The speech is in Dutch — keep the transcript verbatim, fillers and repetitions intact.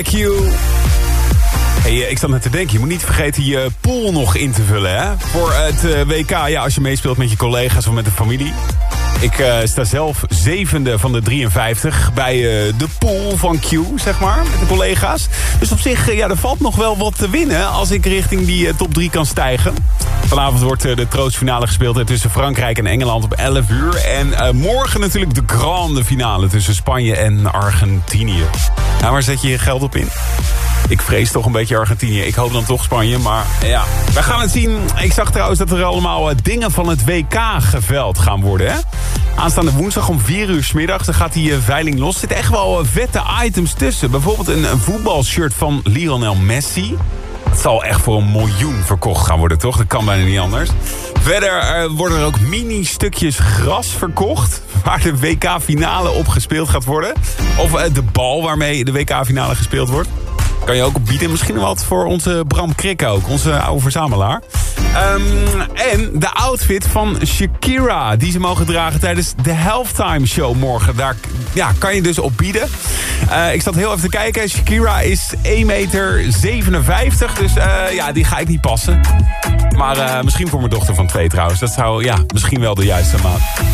Q. Hey, ik zat net te denken, je moet niet vergeten je pool nog in te vullen, hè? Voor het uh, W K, ja, als je meespeelt met je collega's of met de familie. Ik uh, sta zelf zevende van de drieënvijftig bij uh, de pool van Q, zeg maar, met de collega's. Dus op zich, uh, ja, er valt nog wel wat te winnen als ik richting die uh, top drie kan stijgen. Vanavond wordt uh, de troostfinale gespeeld uh, tussen Frankrijk en Engeland op elf uur. En uh, morgen natuurlijk de grande finale tussen Spanje en Argentinië. Nou, waar zet je je geld op in? Ik vrees toch een beetje Argentinië. Ik hoop dan toch Spanje, maar ja. We gaan het zien. Ik zag trouwens dat er allemaal uh, dingen van het W K geveld gaan worden, hè? Aanstaande woensdag om vier uur 's middags. Dan gaat die uh, veiling los. Er zitten echt wel uh, vette items tussen. Bijvoorbeeld een, een voetbalshirt van Lionel Messi. Het zal echt voor een miljoen verkocht gaan worden, toch? Dat kan bijna niet anders. Verder uh, worden er ook mini-stukjes gras verkocht, waar de W K-finale op gespeeld gaat worden. Of uh, de bal waarmee de W K-finale gespeeld wordt. Kan je ook bieden. Misschien wat voor onze Bram Krikke ook. Onze oude verzamelaar. Um, en de outfit van Shakira. Die ze mogen dragen tijdens de halftime show morgen. Daar ja, kan je dus op bieden. Uh, ik zat heel even te kijken. Shakira is één meter zevenenvijftig. Dus uh, ja, die ga ik niet passen. Maar uh, misschien voor mijn dochter van twee trouwens. Dat zou ja, misschien wel de juiste maat.